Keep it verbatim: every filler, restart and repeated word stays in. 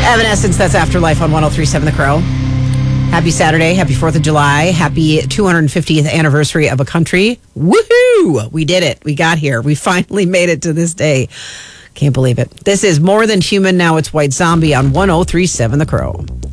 Evanescence, that's Afterlife on one oh three point seven The Crow. Happy Saturday. Happy fourth of July. Happy two hundred fiftieth anniversary of a country. Woohoo! We did it. We got here. We finally made it to this day. Can't believe it. This is More Than Human. Now it's White Zombie on one oh three point seven The Crow.